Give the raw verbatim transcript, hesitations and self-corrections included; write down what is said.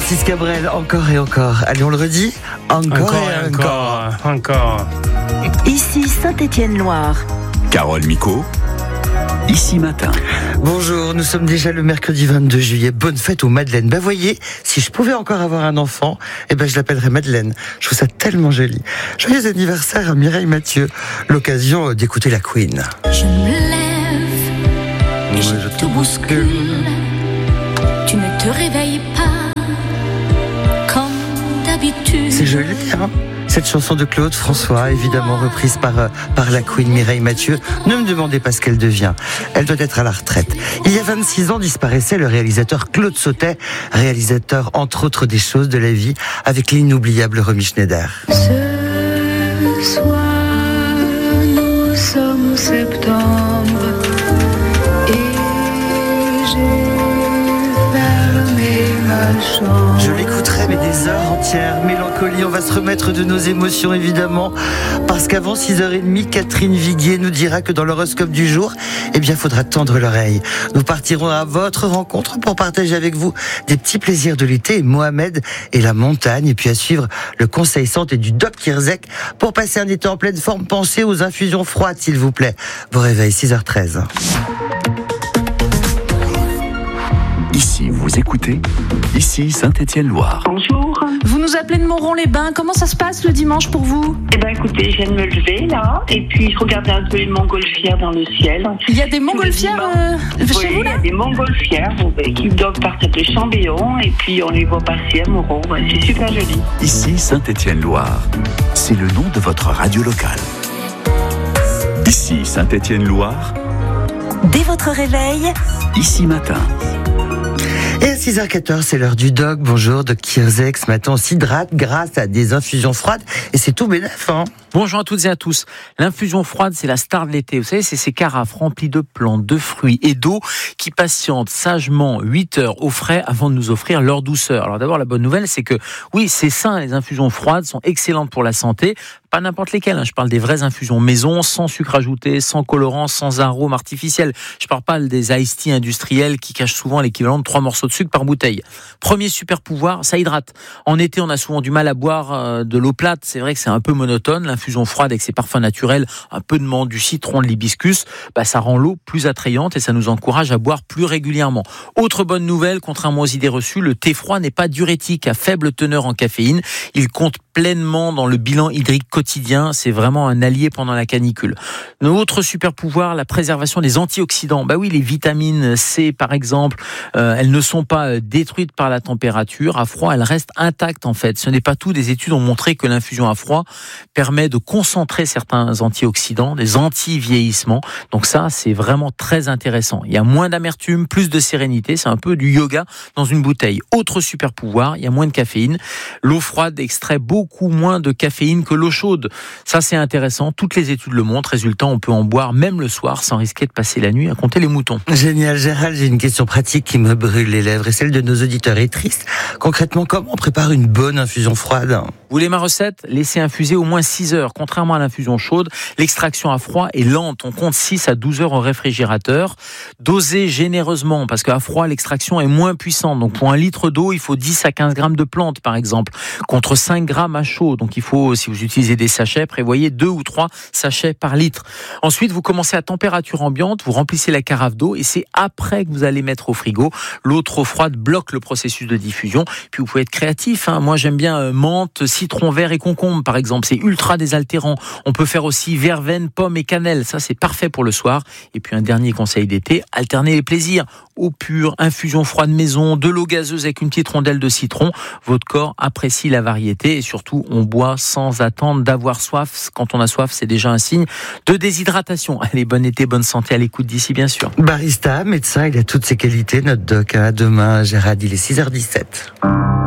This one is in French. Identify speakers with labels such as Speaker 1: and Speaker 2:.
Speaker 1: Francis Cabrel, encore et encore. Allez, on le redit. Encore,
Speaker 2: Encore
Speaker 1: et
Speaker 2: et
Speaker 1: encore.
Speaker 2: encore. Encore.
Speaker 3: Ici Saint-Étienne-Loire.
Speaker 4: Carole Micot, Ici Matin.
Speaker 1: Bonjour, nous sommes déjà le mercredi vingt-deux juillet. Bonne fête aux Madeleines. Ben voyez, si je pouvais encore avoir un enfant, eh ben je l'appellerais Madeleine. Je trouve ça tellement joli. Joyeux anniversaire à Mireille Mathieu. L'occasion d'écouter la Queen.
Speaker 5: Je me lève et je te bouscule. Tu ne te réveilles pas comme d'habitude.
Speaker 1: C'est joli, hein? Cette chanson de Claude François, évidemment reprise par, euh, par la Queen Mireille Mathieu. Ne me demandez pas ce qu'elle devient. Elle doit être à la retraite. Il y a vingt-six ans disparaissait le réalisateur Claude Sautet, réalisateur entre autres des choses de la vie, avec l'inoubliable Romy Schneider.
Speaker 6: Ce soir, nous sommes septembre et j'ai fermé ma chambre.
Speaker 1: Je l'écouterai mais des heures entières. Mélancolie, on va se remettre de nos émotions évidemment, parce qu'avant six heures trente, Catherine Viguier nous dira que dans l'horoscope du jour, eh bien faudra tendre l'oreille. Nous partirons à votre rencontre pour partager avec vous des petits plaisirs de l'été, Mohamed et la montagne, et puis à suivre le conseil santé du Doc Kirzek pour passer un été en pleine forme. Pensez aux infusions froides s'il vous plaît. Vos réveils six heures treize.
Speaker 4: Ici, vous écoutez Ici Saint-Étienne-Loire.
Speaker 7: Bonjour.
Speaker 8: Vous nous appelez de Moron-les-Bains. Comment ça se passe le dimanche pour vous?
Speaker 7: Eh ben écoutez, je viens de me lever là, et puis je regardais un peu les montgolfières dans le ciel.
Speaker 8: Il y a des montgolfières euh, chez
Speaker 7: oui,
Speaker 8: vous là?
Speaker 7: Il y a des montgolfières oui, qui doivent partir de Chambéon, et puis on les voit passer à Moron. Ouais, c'est super joli.
Speaker 4: Ici Saint-Étienne-Loire. C'est le nom de votre radio locale. Ici Saint-Étienne-Loire.
Speaker 3: Dès votre réveil,
Speaker 4: Ici Matin.
Speaker 1: Et à six heures quatorze, c'est l'heure du Doc. Bonjour, Doc Kirzek. Ce matin, on s'hydrate grâce à des infusions froides. Et c'est tout bénef, hein.
Speaker 9: Bonjour à toutes et à tous. L'infusion froide, c'est la star de l'été. Vous savez, c'est ces carafes remplies de plantes, de fruits et d'eau qui patientent sagement huit heures au frais avant de nous offrir leur douceur. Alors d'abord, la bonne nouvelle, c'est que oui, c'est sain, les infusions froides sont excellentes pour la santé. Pas n'importe lesquelles, hein. Je parle des vraies infusions maison, sans sucre ajouté, sans colorant, sans arôme artificiel. Je parle pas des iced tea industriels qui cachent souvent l'équivalent de trois morceaux de sucre par bouteille. Premier super pouvoir, ça hydrate. En été, on a souvent du mal à boire de l'eau plate. C'est vrai que c'est un peu monotone. L'infusion froide avec ses parfums naturels, un peu de menthe, du citron, de l'hibiscus, bah, ça rend l'eau plus attrayante et ça nous encourage à boire plus régulièrement. Autre bonne nouvelle, contrairement aux idées reçues, le thé froid n'est pas diurétique, à faible teneur en caféine. Il compte pleinement dans le bilan hydrique quotidien. C'est vraiment un allié pendant la canicule. Notre super pouvoir, la préservation des antioxydants. Bah oui, les vitamines C, par exemple, euh, elles ne sont pas détruites par la température. À froid, elles restent intactes, en fait. Ce n'est pas tout. Des études ont montré que l'infusion à froid permet de concentrer certains antioxydants, des anti-vieillissements. Donc ça, c'est vraiment très intéressant. Il y a moins d'amertume, plus de sérénité. C'est un peu du yoga dans une bouteille. Autre super pouvoir, il y a moins de caféine. L'eau froide extrait beaucoup moins de caféine que l'eau chaude. Ça, c'est intéressant. Toutes les études le montrent. Résultat, on peut en boire même le soir sans risquer de passer la nuit à compter les moutons.
Speaker 1: Génial, Gérald. J'ai une question pratique qui me brûle les lèvres et celle de nos auditeurs est triste. Concrètement, comment on prépare une bonne infusion froide?
Speaker 9: Vous voulez ma recette? Laissez infuser au moins six heures. Contrairement à l'infusion chaude, l'extraction à froid est lente. On compte six à douze heures au réfrigérateur. Dosez généreusement parce qu'à froid, l'extraction est moins puissante. Donc pour un litre d'eau, il faut dix à quinze grammes de plantes, par exemple, contre cinq grammes à chaud. Donc il faut, si vous utilisez des sachets, prévoyez deux ou trois sachets par litre. Ensuite, vous commencez à température ambiante, vous remplissez la carafe d'eau et c'est après que vous allez mettre au frigo. L'eau trop froide bloque le processus de diffusion. Puis vous pouvez être créatif, hein. Moi, j'aime bien menthe, citron vert et concombre, par exemple. C'est ultra désaltérant. On peut faire aussi verveine, pomme et cannelle. Ça, c'est parfait pour le soir. Et puis un dernier conseil d'été, alternez les plaisirs. Eau pure, infusion froide maison, de l'eau gazeuse avec une petite rondelle de citron. Votre corps apprécie la variété et surtout, on boit sans attendre d'avoir soif. Quand on a soif, c'est déjà un signe de déshydratation. Allez, bon été, bonne santé à l'écoute d'ici, bien sûr.
Speaker 1: Barista, médecin, il a toutes ses qualités, notre doc. À demain, Gérald, il est six heures dix-sept.